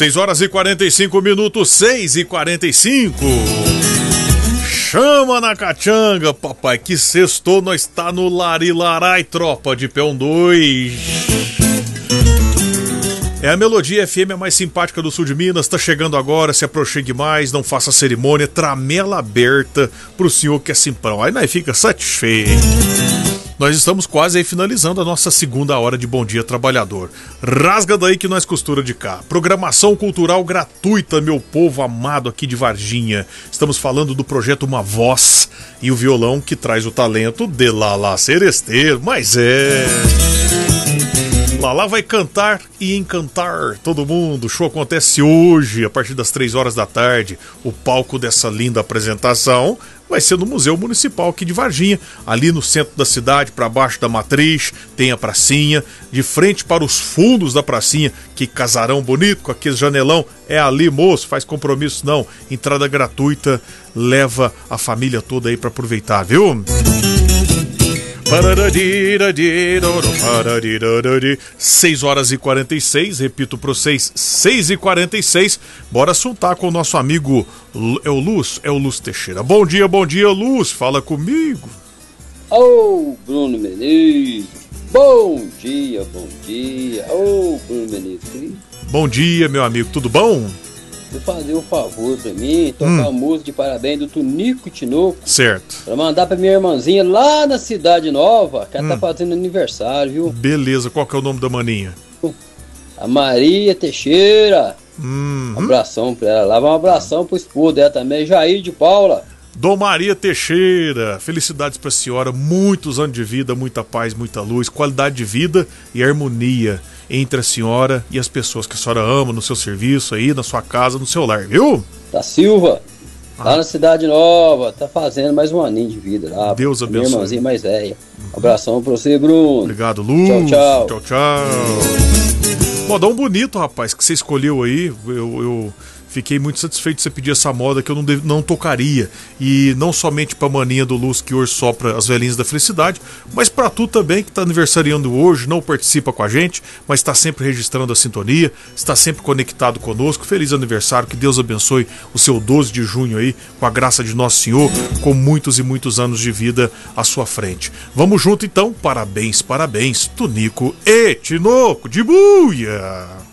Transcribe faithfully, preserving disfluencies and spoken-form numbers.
seis horas e quarenta e cinco minutos, seis e quarenta e cinco. Chama na cachanga, papai, que sextou, nós tá no Larilarai, tropa de Peão dois. É a Melodia F M, a mais simpática do sul de Minas, tá chegando agora, se aproxime mais, não faça cerimônia, tramela aberta pro senhor que é simprão. Aí nós fica satisfeito. Nós estamos quase aí finalizando a nossa segunda hora de Bom Dia Trabalhador. Rasga daí que nós costura de cá. Programação cultural gratuita, meu povo amado aqui de Varginha. Estamos falando do projeto Uma Voz e o violão que traz o talento de Lala Seresteiro, mas é... Lala vai cantar e encantar todo mundo. O show acontece hoje, a partir das três horas da tarde. O palco dessa linda apresentação vai ser no Museu Municipal aqui de Varginha, ali no centro da cidade, para baixo da matriz, tem a pracinha, de frente para os fundos da pracinha, que casarão bonito, com aquele janelão, é ali, moço, faz compromisso não, entrada gratuita, leva a família toda aí para aproveitar, viu? seis horas e quarenta e seis, repito para vocês, seis e quarenta e seis. Bora assuntar com o nosso amigo, é o Luz, é o Luz Teixeira. Bom dia, bom dia, Luz, fala comigo. Ô, oh, Bruno Menezes, bom dia, bom dia. Ô, oh, Bruno Menezes. Bom dia, meu amigo, tudo bom? Vou fazer um favor pra mim, tocar hum. a música de parabéns do Tunico Tinoco. Certo. Pra mandar pra minha irmãzinha lá na Cidade Nova, que ela hum. tá fazendo aniversário, viu? Beleza, qual que é o nome da maninha? A Maria Teixeira. Hum. Um abração pra ela. Lava um abração pro esposo dela também, Jair de Paula. Dom Maria Teixeira, felicidades pra senhora, muitos anos de vida, muita paz, muita luz, qualidade de vida e harmonia entre a senhora e as pessoas que a senhora ama no seu serviço aí, na sua casa, no seu lar, viu? Da Silva, ah. lá na Cidade Nova, tá fazendo mais um aninho de vida lá. Deus abençoe. Minha irmãzinha mais velha. Um abração pra você, Bruno. Obrigado, Luz. Tchau, tchau. Tchau, tchau. Modão bonito, rapaz, que você escolheu aí, eu... eu... Fiquei muito satisfeito de você pedir essa moda que eu não, deve, não tocaria. E não somente pra maninha do Luz que hoje sopra as velhinhas da felicidade, mas pra tu também que tá aniversariando hoje, não participa com a gente, mas está sempre registrando a sintonia, está sempre conectado conosco. Feliz aniversário, que Deus abençoe o seu doze de junho aí, com a graça de Nosso Senhor, com muitos e muitos anos de vida à sua frente. Vamos junto então, parabéns, parabéns, Tunico e Tinoco de Buia!